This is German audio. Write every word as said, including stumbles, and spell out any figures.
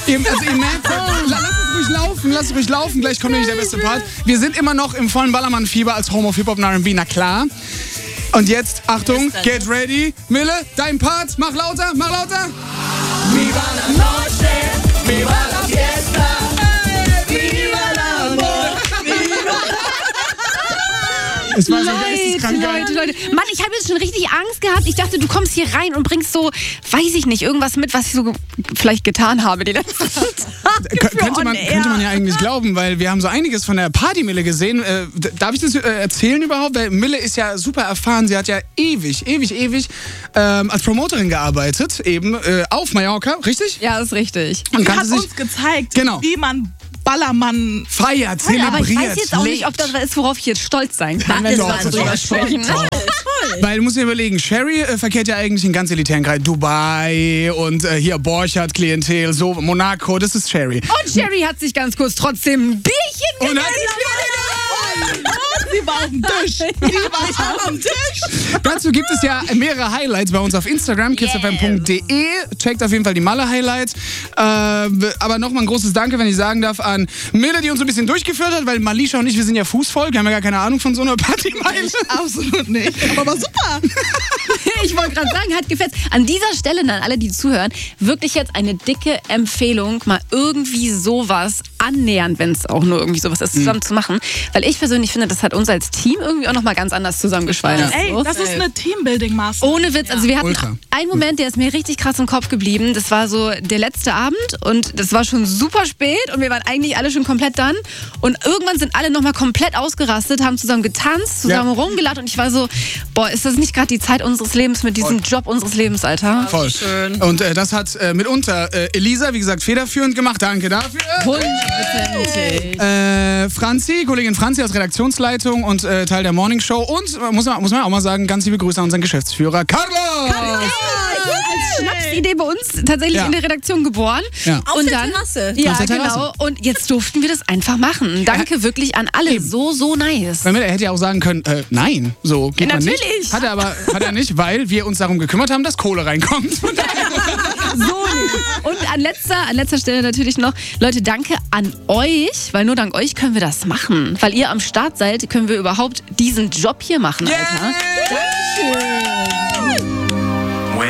Ihr, also ihr merkt, lass es ruhig laufen, lass es ruhig laufen, gleich kommt nämlich der beste Part. Wir sind immer noch im vollen Ballermann-Fieber als Home of Hip-Hop und R and B, na klar. Und jetzt, Achtung, get ready. Mille, dein Part, mach lauter, mach lauter. Viva la noche, viva la fiesta, viva la amor, viva. Es war so geisteskrank geil. Leute, Leute. Mann, ich habe jetzt schon richtig Angst gehabt. Ich dachte, du kommst hier rein und bringst so, weiß ich nicht, irgendwas mit, was ich so ge- vielleicht getan habe die letzten Tage. K- könnte, man, könnte man ja eigentlich glauben, weil wir haben so einiges von der Party-Mille gesehen. Äh, darf ich das äh, erzählen überhaupt? Weil Mille ist ja super erfahren. Sie hat ja ewig, ewig, ewig ähm, als Promoterin gearbeitet, eben äh, auf Mallorca, richtig? Ja, ist richtig. Und Sie hat kannte sich uns gezeigt, Genau. wie man Ballermann feiert, Ja, aber ich zelebriert, weiß jetzt auch nicht, lebt. ob das ist, worauf ich jetzt stolz sein kann, wenn wir Doch, so drüber doch, sprechen. doch. Weil du musst dir überlegen, Sherry äh, verkehrt ja eigentlich in ganz elitären Kreis. Dubai und äh, hier Borchardt, Klientel, so Monaco, das ist Sherry. Und Sherry hat sich ganz kurz trotzdem ein Bierchen Und hat Sie war auf dem Tisch. Sie war auf dem Tisch. Dazu gibt es ja mehrere Highlights bei uns auf Instagram, kiss f m punkt d e. Checkt auf jeden Fall die Malle-Highlights. Äh, aber nochmal ein großes Danke, wenn ich sagen darf, an Mille, die uns so ein bisschen durchgeführt hat, weil Malisha und ich, wir sind ja Fußvolk, wir haben ja gar keine Ahnung von so einer Partymeile. Absolut nicht. Aber war super. Ich wollte gerade sagen, hat gefetzt. An dieser Stelle an alle, die zuhören, wirklich jetzt eine dicke Empfehlung, mal irgendwie sowas annähernd, wenn es auch nur irgendwie sowas ist, zusammen zu machen. Weil ich persönlich finde, das hat uns als Team irgendwie auch nochmal ganz anders zusammengeschweißt. Ey, So. das ist eine Teambuilding-Maßnahme. Ohne Witz, also wir hatten Ultra. einen Moment, der ist mir richtig krass im Kopf geblieben. Das war so der letzte Abend und das war schon super spät und wir waren eigentlich alle schon komplett done. Und irgendwann sind alle nochmal komplett ausgerastet, haben zusammen getanzt, zusammen Ja. rumgelacht und ich war so, boah, ist das nicht gerade die Zeit unseres Lebens mit diesem Job unseres Lebens, Alter? Voll. Schön. Und äh, das hat äh, mitunter äh, Elisa, wie gesagt, federführend gemacht. Danke dafür. Hundertprozentig. Äh, Franzi, Kollegin Franzi aus Redaktionsleitung und äh, Teil der Morning Show. Und äh, muss man, muss man auch mal sagen, ganz liebe Grüße an unseren Geschäftsführer Carlos. Als Schnapsidee bei uns tatsächlich Ja. in der Redaktion geboren. Ja. Auf Und der dann, Terrasse. Ja, Auf der genau. Terrasse. Und jetzt durften wir das einfach machen. Danke wirklich an alle. Eben. So, so nice. Weil er hätte ja auch sagen können, äh, nein, so geht Ja, man natürlich. nicht. Hat er aber hat er nicht, weil wir uns darum gekümmert haben, dass Kohle reinkommt. So nicht. Und an letzter, an letzter Stelle natürlich noch, Leute, danke an euch, weil nur dank euch können wir das machen. Weil ihr am Start seid, können wir überhaupt diesen Job hier machen, Alter. Dankeschön.